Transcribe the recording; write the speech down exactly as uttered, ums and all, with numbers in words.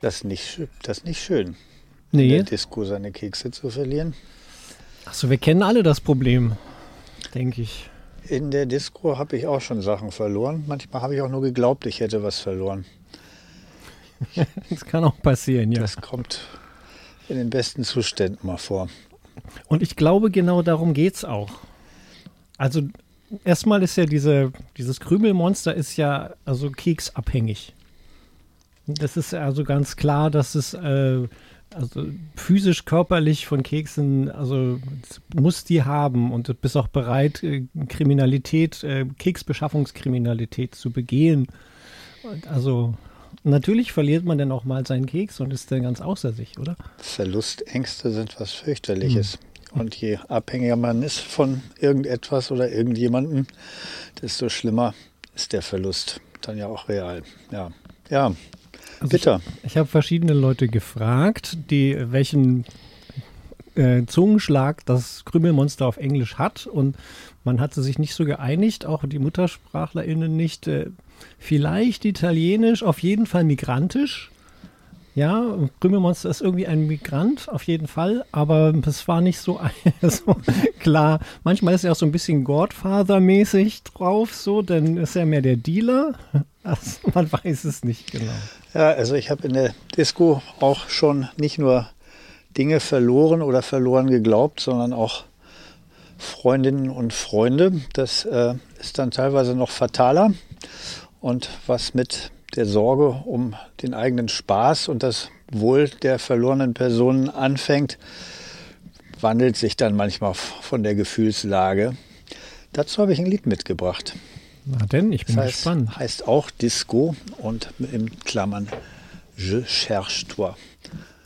Das ist nicht, sch- das ist nicht schön, in Nee. der Disco seine Kekse zu verlieren. Achso, wir kennen alle das Problem, denke ich. In der Disco habe ich auch schon Sachen verloren. Manchmal habe ich auch nur geglaubt, ich hätte was verloren. Das kann auch passieren, ja. Das kommt in den besten Zuständen mal vor. Und ich glaube, genau darum geht's auch. Also erstmal ist ja diese, dieses Krümelmonster ist ja also keksabhängig. Das ist also ganz klar, dass es äh, also physisch, körperlich von Keksen, also muss die haben und du bist auch bereit, äh, Kriminalität, äh, Keksbeschaffungskriminalität zu begehen. Und also natürlich verliert man dann auch mal seinen Keks und ist dann ganz außer sich, oder? Verlustängste sind was fürchterliches. Und je abhängiger man ist von irgendetwas oder irgendjemandem, desto schlimmer ist der Verlust dann ja auch real. Ja, ja. Also Bitter. Ich, ich habe verschiedene Leute gefragt, die welchen äh, Zungenschlag das Krümelmonster auf Englisch hat, und man hatte sich nicht so geeinigt, auch die MuttersprachlerInnen nicht. Äh, vielleicht Italienisch, auf jeden Fall migrantisch. Ja, Krümelmonster ist irgendwie ein Migrant, auf jeden Fall, aber es war nicht so, so klar. Manchmal ist er auch so ein bisschen Godfather-mäßig drauf, so, dann ist er mehr der Dealer. Also, man weiß es nicht genau. Ja, also ich habe in der Disco auch schon nicht nur Dinge verloren oder verloren geglaubt, sondern auch Freundinnen und Freunde. Das äh, ist dann teilweise noch fataler. Und was mit der Sorge um den eigenen Spaß und das Wohl der verlorenen Personen anfängt, wandelt sich dann manchmal von der Gefühlslage. Dazu habe ich ein Lied mitgebracht. Na denn, ich bin Das heißt, gespannt. heißt auch Disco und in Klammern Je cherche toi.